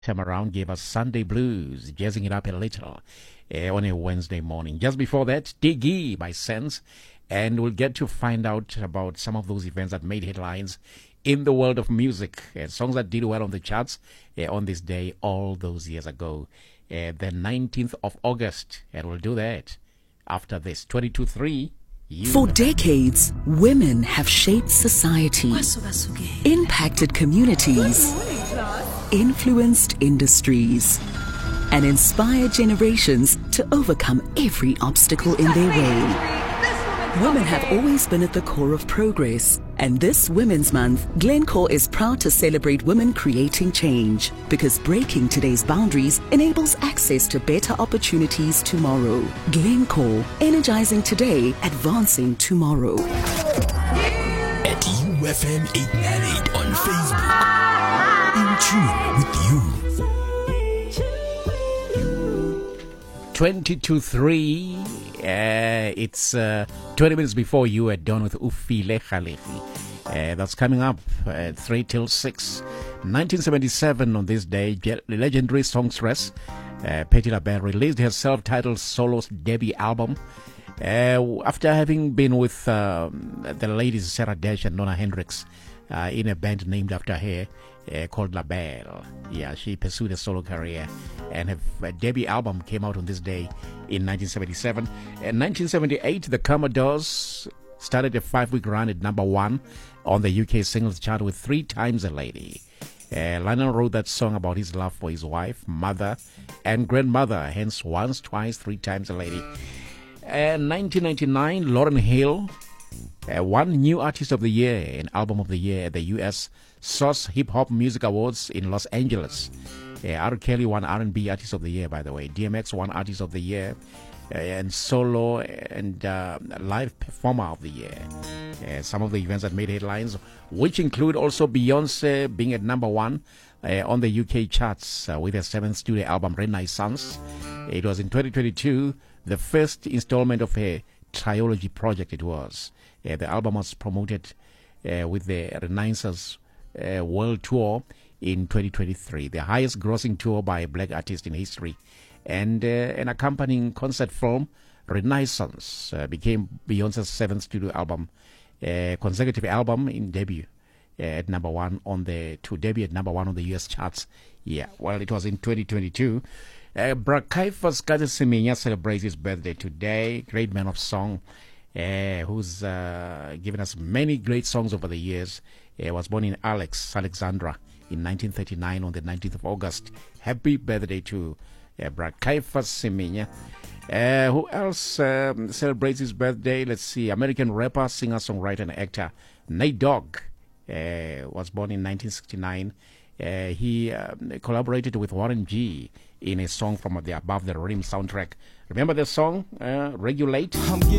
time around gave us Sunday Blues, jazzing it up a little on a Wednesday morning. Just before that, Diggy by Sense, and we'll get to find out about some of those events that made headlines in the world of music, songs that did well on the charts on this day all those years ago, the 19th of August, and we'll do that after this 22-3. For decades, women have shaped society, impacted communities, influenced industries, and inspired generations to overcome every obstacle in their way. Women have always been at the core of progress, and this Women's Month, Glencore is proud to celebrate women creating change, because breaking today's boundaries enables access to better opportunities tomorrow. Glencore, energizing today, advancing tomorrow. At UFM 898 on Facebook. In tune with you. 22-3. It's 20 minutes before you are done with Ufile Khalehi. That's coming up at 3 till 6. 1977 on this day, legendary songstress Patti LaBelle released her self-titled solo debut album after having been with the ladies Sarah Dash and Nona Hendricks in a band named after her called LaBelle. Yeah, she pursued a solo career, and her debut album came out on this day in 1977. In 1978, the Commodores started a 5-week run at number 1 on the UK singles chart with 3 Times a Lady. Lionel wrote that song about his love for his wife, mother, and grandmother, hence once, twice, 3 times a lady. 1999, Lauryn Hill won New Artist of the Year and Album of the Year at the U.S. Source Hip Hop Music Awards in Los Angeles. R. Kelly won R&B Artist of the Year, by the way. DMX won Artist of the Year and Solo and Live Performer of the Year. Some of the events that made headlines, which include also Beyonce being at number 1 on the UK charts with her 7th studio album, Renaissance. It was in 2022, the first installment of her trilogy project it was. The album was promoted with the Renaissance World Tour in 2023, the highest grossing tour by a black artist in history. And an accompanying concert film, Renaissance, became Beyonce's 7th studio album, consecutive album in debut at number 1 on the US charts. Yeah, well, it was in 2022. Bra Caiphus Semenya celebrates his birthday today. Great man of song, who's given us many great songs over the years. Was born in Alexandra in 1939 on the 19th of August. Happy birthday to Bra Caiphus Semenya. Who else celebrates his birthday? Let's see. American rapper, singer, songwriter, and actor Nate Dogg was born in 1969. He collaborated with Warren G in a song from the Above the Rim soundtrack. Remember the song, Regulate?